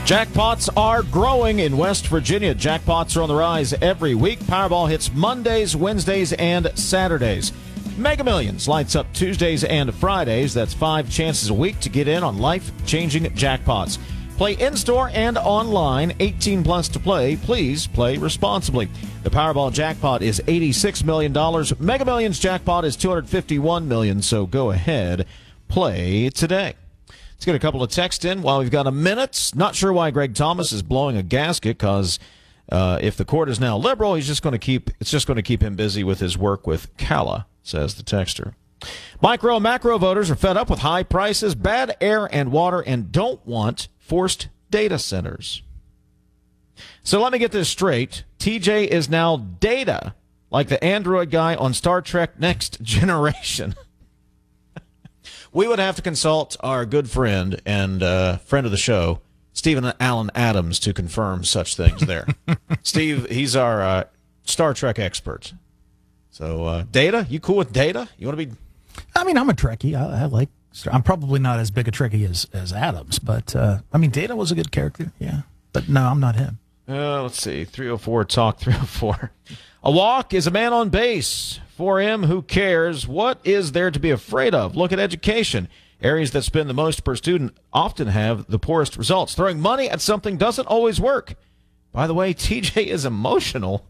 Jackpots are growing in West Virginia. Jackpots are on the rise every week. Powerball hits Mondays, Wednesdays, and Saturdays. Mega Millions lights up Tuesdays and Fridays. That's 5 chances a week to get in on life-changing jackpots. Play in-store and online. 18 plus to play. Please play responsibly. The Powerball jackpot is $86 million. Mega Millions jackpot is $251 million. So go ahead, play today. Let's get a couple of texts in while we've got a minute. Not sure why Greg Thomas is blowing a gasket, because if the court is now liberal, it's just going to keep him busy with his work with CALA, says the texter. Micro and macro voters are fed up with high prices, bad air and water, and don't want forced data centers. So let me get this straight. TJ is now data, like the android guy on Star Trek Next Generation. We would have to consult our good friend and friend of the show, Stephen Allen Adams, to confirm such things there. Steve, he's our Star Trek expert. So, Data, you cool with Data? You want to be... I mean, I'm a Trekkie. I like... I'm probably not as big a Trekkie as Adams, but, I mean, Data was a good character, yeah. But no, I'm not him. Let's see. 304 Talk 304. A walk is a man on base. For him, who cares? What is there to be afraid of? Look at education. Areas that spend the most per student often have the poorest results. Throwing money at something doesn't always work. By the way, TJ is emotional.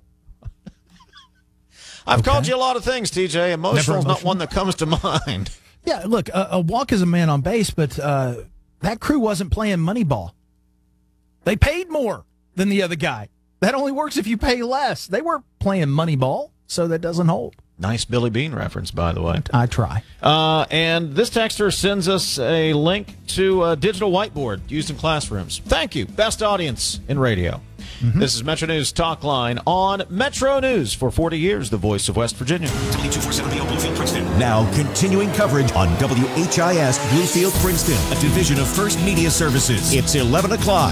I've called you a lot of things, TJ. Emotional is not one that comes to mind. Yeah, look, a walk is a man on base, but that crew wasn't playing Moneyball. They paid more than the other guy. That only works if you pay less. They weren't playing Moneyball, so that doesn't hold. Nice Billy Bean reference, by the way. I try. And this texter sends us a link to a digital whiteboard used in classrooms. Thank you. Best audience in radio. Mm-hmm. This is Metro News Talk Line on Metro News for 40 years, the voice of West Virginia. 2247 Bluefield, Princeton. Now, continuing coverage on WHIS Bluefield, Princeton, a division of First Media Services. It's 11 o'clock.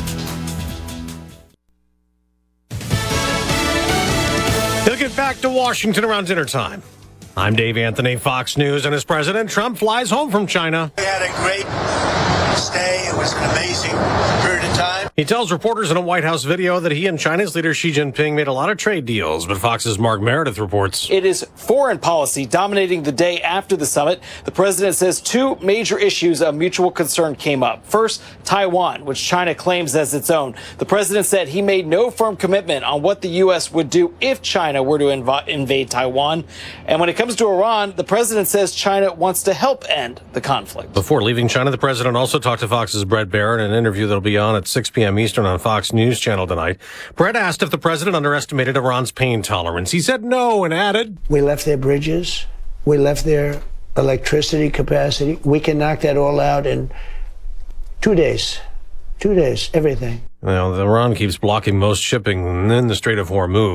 He'll get back to Washington around dinner time. I'm Dave Anthony, Fox News, and as President Trump flies home from China. We had a great stay. It was an amazing period of time. He tells reporters in a White House video that he and China's leader Xi Jinping made a lot of trade deals, but Fox's Mark Meredith reports. It is foreign policy dominating the day after the summit. The president says 2 major issues of mutual concern came up. First, Taiwan, which China claims as its own. The president said he made no firm commitment on what the U.S. would do if China were to invade Taiwan. And when it comes to Iran, the president says China wants to help end the conflict. Before leaving China, the president also talked to Fox's Brett Barrett in an interview that'll be on at 6 p.m. Eastern on Fox News Channel tonight. Brett asked if the president underestimated Iran's pain tolerance. He said no and added, "We left their bridges. We left their electricity capacity. We can knock that all out in 2 days. 2 days, everything." Well, Iran keeps blocking most shipping in the Strait of Hormuz.